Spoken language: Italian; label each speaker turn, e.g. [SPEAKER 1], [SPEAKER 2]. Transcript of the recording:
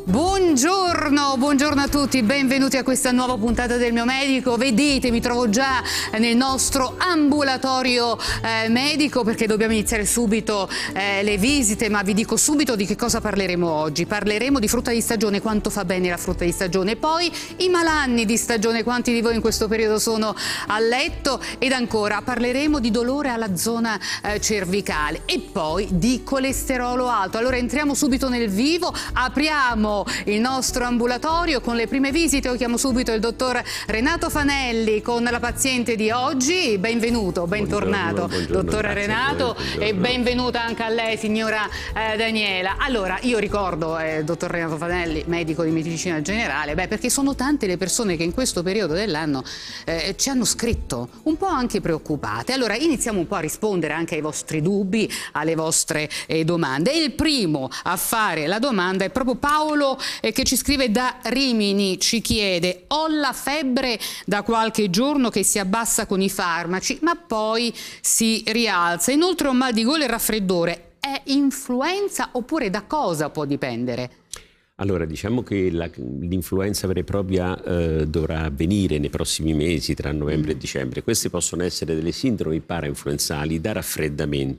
[SPEAKER 1] Buongiorno, buongiorno a tutti, benvenuti a questa nuova puntata del Mio Medico. Vedete, mi trovo già nel nostro ambulatorio medico perché dobbiamo iniziare subito le visite, ma vi dico subito di che cosa parleremo oggi. Parleremo di frutta di stagione, quanto fa bene la frutta di stagione, poi i malanni di stagione, quanti di voi in questo periodo sono a letto, ed ancora parleremo di dolore alla zona cervicale e poi di colesterolo alto. Allora entriamo subito nel vivo, apriamo il nostro ambulatorio con le prime visite. Io chiamo subito il dottor Renato Fanelli con la paziente di oggi. Benvenuto, bentornato, dottore Renato, e benvenuta anche a lei, signora Daniela. Allora, io ricordo, dottor Renato Fanelli, medico di medicina generale, perché sono tante le persone che in questo periodo dell'anno ci hanno scritto, un po' anche preoccupate. Allora, iniziamo un po' a rispondere anche ai vostri dubbi, alle vostre domande. E il primo a fare la domanda è proprio Paolo, che ci scrive da Rimini, ci chiede: ho la febbre da qualche giorno che si abbassa con i farmaci ma poi si rialza, inoltre ho mal di gola e raffreddore, è influenza oppure da cosa può dipendere?
[SPEAKER 2] Allora, diciamo che l'influenza vera e propria dovrà avvenire nei prossimi mesi, tra novembre e dicembre. Queste possono essere delle sindromi parainfluenzali da raffreddamento.